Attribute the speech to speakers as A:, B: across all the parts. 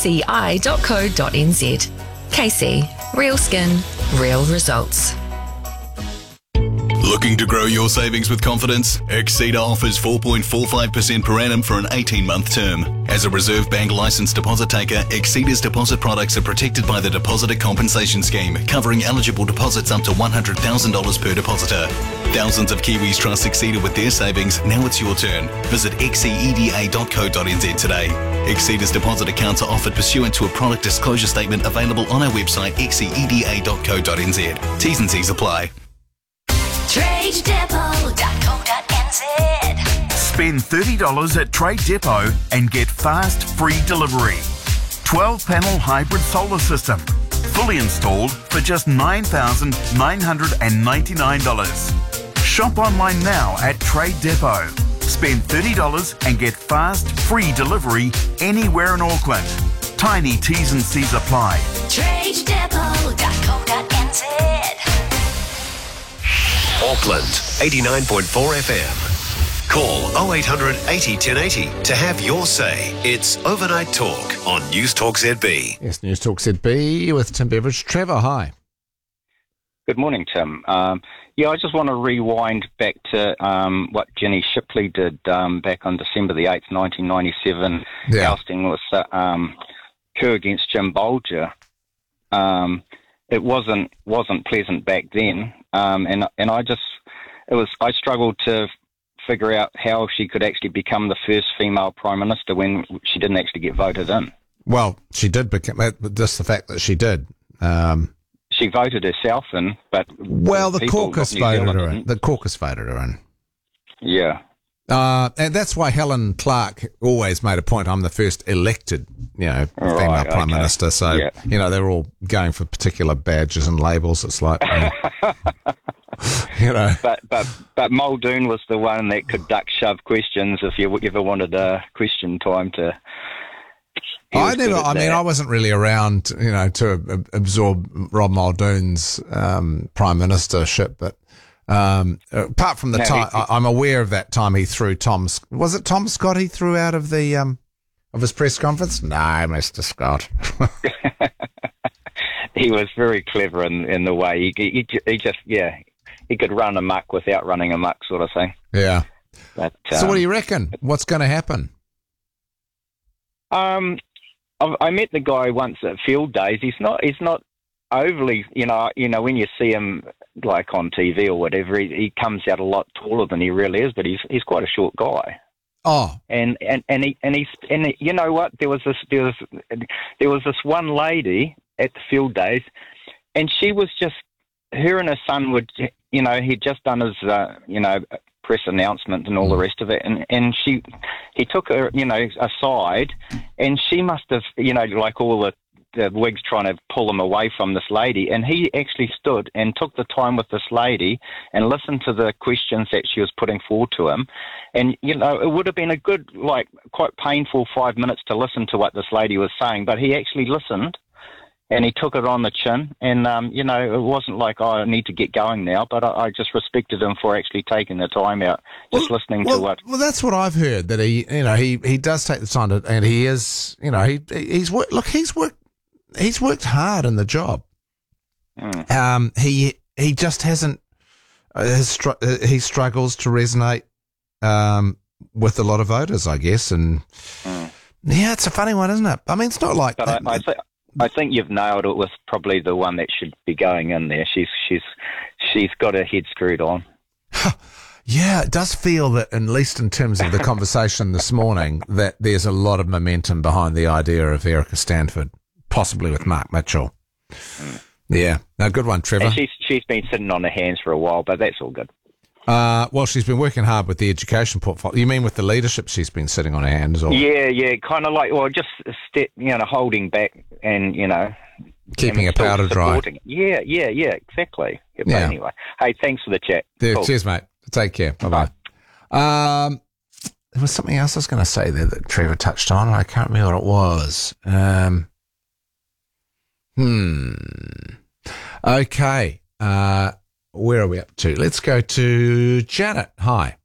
A: kci.co.nz. KC, real skin, real results.
B: Looking to grow your savings with confidence? Exceeder offers 4.45% per annum for an 18-month term. As a Reserve Bank licensed deposit taker, Exceeder's deposit products are protected by the Depositor Compensation Scheme, covering eligible deposits up to $100,000 per depositor. Thousands of Kiwis trust Exceeder with their savings. Now it's your turn. Visit xceda.co.nz today. Exceeder's deposit accounts are offered pursuant to a product disclosure statement available on our website xceda.co.nz. T's and C's apply.
C: TradeDepot.co.nz.
D: Spend $30 at Trade Depot and get fast, free delivery. 12-panel hybrid solar system. Fully installed for just $9,999. Shop online now at Trade Depot. Spend $30 and get fast, free delivery anywhere in Auckland. Tiny T's and C's apply.
C: TradeDepot.co.nz.
E: Auckland 89.4 FM. Call 0800 80 1080 to have your say. It's Overnight Talk on News Talk ZB.
F: Yes, News Talk ZB with Tim Beveridge. Trevor, hi.
G: Good morning, Tim. I just want to rewind back to what Jenny Shipley did back on December the 8th, 1997, ousting with Kerr against Jim Bolger. It wasn't pleasant back then, and I struggled to figure out how she could actually become the first female prime minister when she didn't actually get voted in.
F: Well, she did become, just the fact that she did.
G: She voted herself in, but
F: the caucus voted her in. The caucus voted her in.
G: Yeah.
F: And that's why Helen Clark always made a point. I'm the first elected, female prime minister. So, they're all going for particular badges and labels. It's like,
G: But Muldoon was the one that could duck shove questions if you ever wanted question time to.
F: I wasn't really around, to absorb Rob Muldoon's prime ministership, but. Apart from the time, I'm aware of that time he threw was it Tom Scott he threw out of the of his press conference? No, Mr. Scott.
G: He was very clever in the way he could run amok without running amok, sort of thing.
F: Yeah.
G: But,
F: so what do you reckon? What's going to happen?
G: I met the guy once at Field Days. He's not overly, when you see him like on TV or whatever, he comes out a lot taller than he really is, but he's quite a short guy.
F: Oh,
G: and you know what? There was this one lady at the Field Days, and she was just, her and her son would, he'd just done his press announcement and all the rest of it, and he took her aside, and she must have like all the Whigs trying to pull him away from this lady, and he actually stood and took the time with this lady and listened to the questions that she was putting forward to him. And it would have been a good, quite painful 5 minutes to listen to what this lady was saying, but he actually listened and he took it on the chin. And it wasn't like, I need to get going now, but I just respected him for actually taking the time out, listening to what.
F: Well, that's what I've heard, that he does take the time to, and he is, he's worked. Look, he's worked hard in the job. He just hasn't. He struggles to resonate with a lot of voters, I guess. And it's a funny one, isn't it? I mean, it's not like.
G: But I think you've nailed it with probably the one that should be going in there. She's got her head screwed on.
F: Yeah, it does feel that, at least in terms of the conversation this morning, that there's a lot of momentum behind the idea of Erica Stanford. Possibly with Mark Mitchell. Yeah. No, good one, Trevor.
G: And she's been sitting on her hands for a while, but that's all good.
F: Well, she's been working hard with the education portfolio. You mean with the leadership she's been sitting on her hands? Or?
G: Yeah, kind of like, just holding back and,
F: keeping her powder dry.
G: Yeah, exactly. Yeah. But anyway, hey, thanks for the chat.
F: Yeah,
G: cool.
F: Cheers, mate. Take care. Bye-bye. There was something else I was going to say there that Trevor touched on, and I can't remember what it was. Okay. Where are we up to? Let's go to Janet. Hi.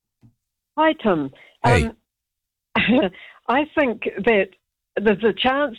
H: Hi, Tim.
F: Hey.
H: I think that there's a chance